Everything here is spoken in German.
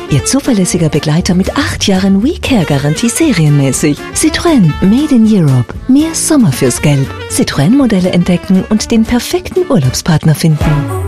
Ihr zuverlässiger Begleiter mit 8 Jahren WeCare-Garantie serienmäßig. Citroën, Made in Europe. Mehr Sommer fürs Geld. Citroën-Modelle entdecken und den perfekten Urlaubspartner finden.